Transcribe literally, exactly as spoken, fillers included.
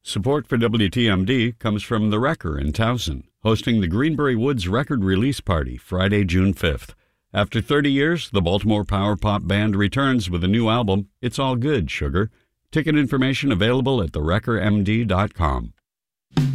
Support for W T M D comes from The Wrecker in Towson, hosting the Greenberry Woods record release party Friday, June fifth. After thirty years, the Baltimore power pop band returns with a new album, It's All Good, Sugar. Ticket information available at the wrecker m d dot com.